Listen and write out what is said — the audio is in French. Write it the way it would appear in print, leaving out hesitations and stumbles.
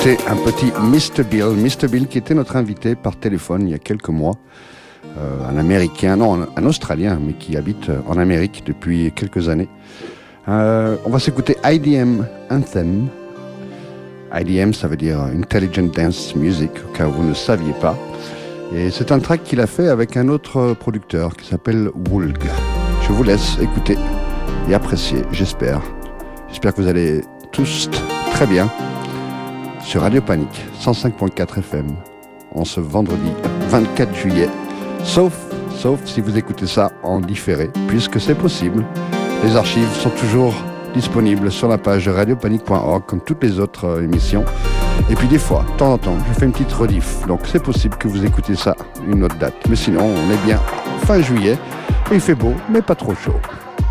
écouter un petit Mr. Bill. Mr. Bill qui était notre invité par téléphone il y a quelques mois. Un Australien, mais qui habite en Amérique depuis quelques années. On va s'écouter IDM Anthem. IDM, ça veut dire Intelligent Dance Music, au cas où vous ne saviez pas. Et c'est un track qu'il a fait avec un autre producteur qui s'appelle Woolg. Je vous laisse écouter et apprécier, j'espère. J'espère que vous allez tous très bien sur Radio Panique 105.4 FM en ce vendredi 24 juillet. Sauf si vous écoutez ça en différé, puisque c'est possible. Les archives sont toujours disponibles sur la page radiopanique.org comme toutes les autres émissions. Et puis des fois, de temps en temps, je fais une petite rediff. Donc c'est possible que vous écoutez ça une autre date. Mais sinon, on est bien fin juillet. Et il fait beau, mais pas trop chaud.